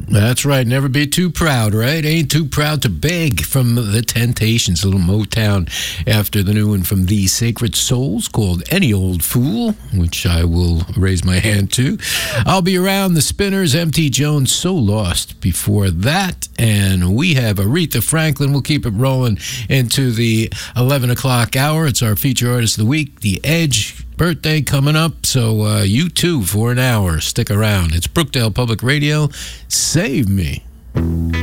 That's right. Never be too proud, right? Ain't too proud to beg from the Temptations. A little Motown after the new one from The Sacred Souls called Any Old Fool, which I will raise my hand to. I'll be around the Spinners, M.T. Jones, So Lost before that. And we have Aretha Franklin. We'll keep it rolling into the 11 o'clock hour. It's our feature artist of the week, The Edge. Birthday coming up, so you too for an hour. Stick around. It's Brookdale Public Radio. Save me.